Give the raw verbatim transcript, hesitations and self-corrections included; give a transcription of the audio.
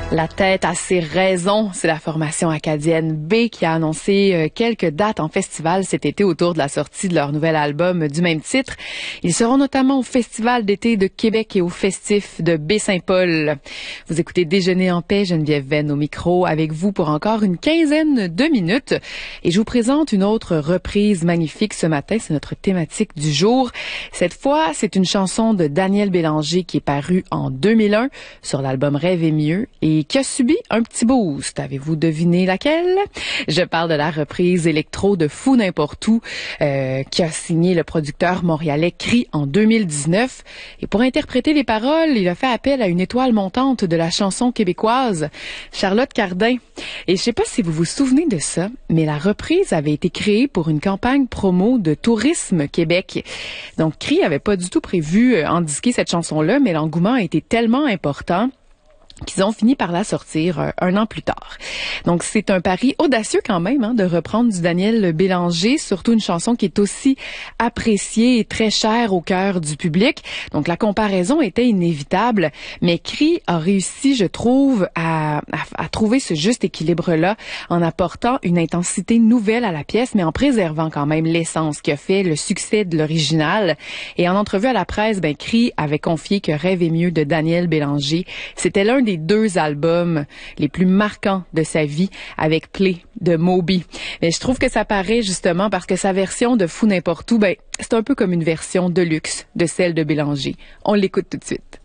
La tête a ses raisons. C'est la formation acadienne B qui a annoncé quelques dates en festival cet été autour de la sortie de leur nouvel album du même titre. Ils seront notamment au Festival d'été de Québec et au Festif de Baie-Saint-Paul. Vous écoutez Déjeuner en paix, Geneviève Venn au micro avec vous pour encore une quinzaine de minutes. Et je vous présente une autre reprise magnifique ce matin. C'est notre thématique du jour. Cette fois, c'est une chanson de Daniel Bélanger qui est parue en deux mille un sur l'album Rêver mieux et qui a subi un petit boost. Avez-vous deviné laquelle? Je parle de la reprise électro de Fou n'importe où euh, qui a signé le producteur montréalais Cri en deux mille dix-neuf. Et pour interpréter les paroles, il a fait appel à une étoile montante de la chanson québécoise, Charlotte Cardin. Et je sais pas si vous vous souvenez de ça, mais la reprise avait été créée pour une campagne promo de Tourisme Québec. Donc Cri avait pas du tout prévu en disquer cette chanson-là, mais l'engouement a été tellement important qu'ils ont fini par la sortir euh, un an plus tard. Donc, c'est un pari audacieux quand même hein, de reprendre du Daniel Bélanger, surtout une chanson qui est aussi appréciée et très chère au cœur du public. Donc, la comparaison était inévitable, mais Cri a réussi, je trouve, à, à, à trouver ce juste équilibre-là en apportant une intensité nouvelle à la pièce, mais en préservant quand même l'essence qui a fait le succès de l'original. Et en entrevue à la presse, ben, Cri avait confié que Rêver mieux de Daniel Bélanger, c'était l'un des deux albums les plus marquants de sa vie avec Play de Moby. Mais je trouve que ça paraît justement parce que sa version de Fou n'importe où, ben, c'est un peu comme une version de luxe de celle de Bélanger. On l'écoute tout de suite.